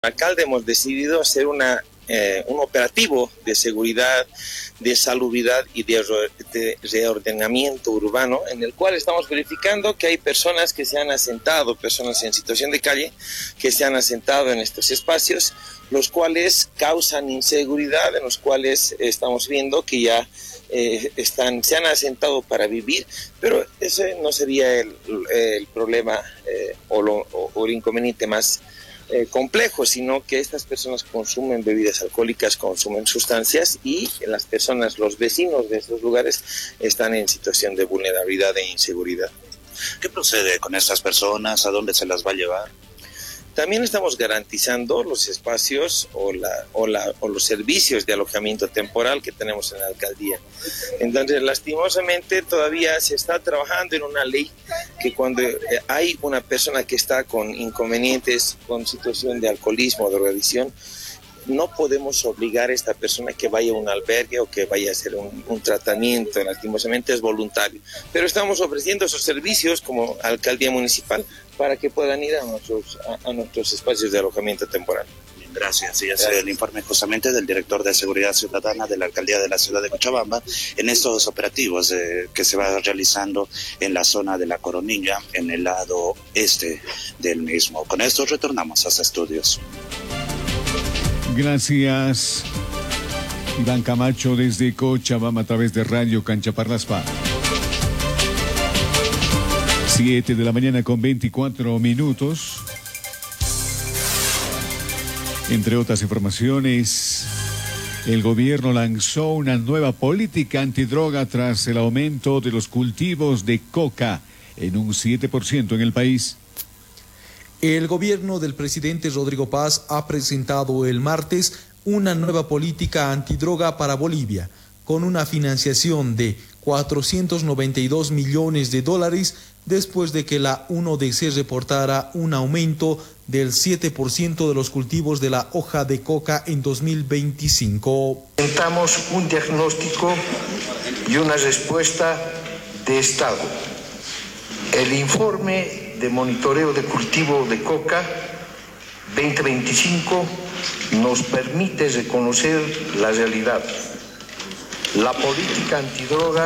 alcalde hemos decidido hacer un operativo de seguridad, de salubridad y de reordenamiento urbano, en el cual estamos verificando que hay personas que se han asentado, personas en situación de calle, que se han asentado en estos espacios, los cuales causan inseguridad, en los cuales estamos viendo que ya se han asentado para vivir, pero ese no sería el problema o el inconveniente más complejo, sino que estas personas consumen bebidas alcohólicas, consumen sustancias y las personas, los vecinos de estos lugares están en situación de vulnerabilidad e inseguridad. ¿Qué procede con estas personas? ¿A dónde se las va a llevar? También estamos garantizando los espacios o los servicios de alojamiento temporal que tenemos en la alcaldía. Entonces, lastimosamente, todavía se está trabajando en una ley que cuando hay una persona que está con inconvenientes, con situación de alcoholismo o drogadicción, no podemos obligar a esta persona que vaya a un albergue o que vaya a hacer un tratamiento. Lastimosamente es voluntario. Pero estamos ofreciendo esos servicios como alcaldía municipal para que puedan ir a nuestros espacios de alojamiento temporal. Gracias. Y es el informe justamente del director de Seguridad Ciudadana de la Alcaldía de la Ciudad de Cochabamba en estos operativos que se va realizando en la zona de La Coronilla, en el lado este del mismo. Con esto retornamos a los estudios. Gracias, Iván Camacho desde Cochabamba a través de Radio Cancha Parlaspa. 7 de la mañana con 24 minutos. Entre otras informaciones, el gobierno lanzó una nueva política antidroga tras el aumento de los cultivos de coca en un 7% en el país. El gobierno del presidente Rodrigo Paz ha presentado el martes una nueva política antidroga para Bolivia, con una financiación de $492 millones después de que la UNODC reportara un aumento del 7% de los cultivos de la hoja de coca en 2025. Presentamos un diagnóstico y una respuesta de Estado. El informe de monitoreo de cultivo de coca 2025 nos permite reconocer la realidad. La política antidroga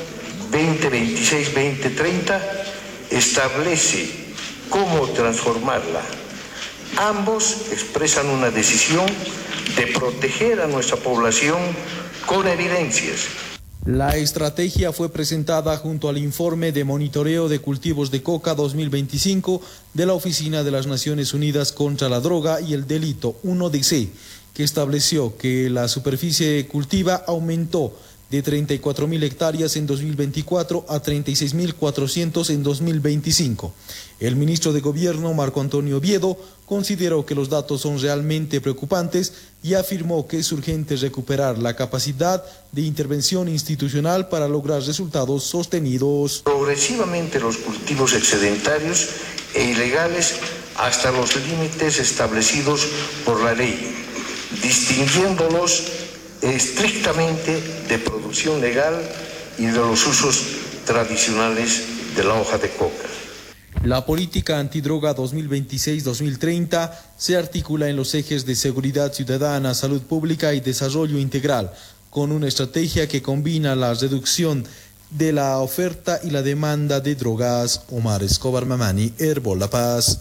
2026-2030 establece cómo transformarla. Ambos expresan una decisión de proteger a nuestra población con evidencias. La estrategia fue presentada junto al informe de monitoreo de cultivos de coca 2025 de la Oficina de las Naciones Unidas contra la Droga y el Delito, UNODC, que estableció que la superficie cultiva aumentó de 34.000 hectáreas en 2024 a 36.400 en 2025. El ministro de Gobierno, Marco Antonio Oviedo, consideró que los datos son realmente preocupantes y afirmó que es urgente recuperar la capacidad de intervención institucional para lograr resultados sostenidos. Progresivamente los cultivos excedentarios e ilegales hasta los límites establecidos por la ley, distinguiéndolos estrictamente de producción legal y de los usos tradicionales de la hoja de coca. La política antidroga 2026-2030 se articula en los ejes de seguridad ciudadana, salud pública y desarrollo integral, con una estrategia que combina la reducción de la oferta y la demanda de drogas. Omar Escobar Mamani, Herbol La Paz.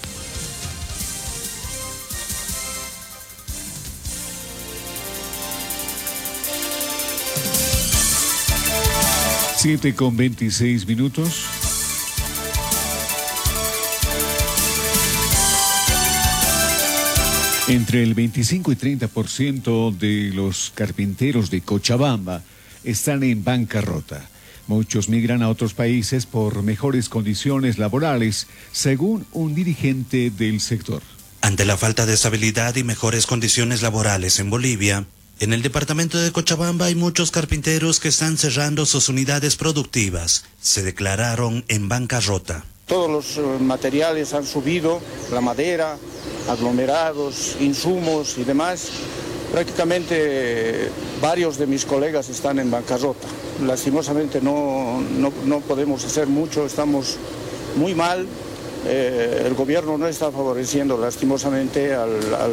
Siete con 26 minutos. Entre el 25 y 30% de los carpinteros de Cochabamba están en bancarrota. Muchos migran a otros países por mejores condiciones laborales, según un dirigente del sector. Ante la falta de estabilidad y mejores condiciones laborales en Bolivia, en el departamento de Cochabamba hay muchos carpinteros que están cerrando sus unidades productivas. Se declararon en bancarrota. Todos los materiales han subido, la madera, aglomerados, insumos y demás. Prácticamente varios de mis colegas están en bancarrota. Lastimosamente no podemos hacer mucho, estamos muy mal el gobierno no está favoreciendo lastimosamente al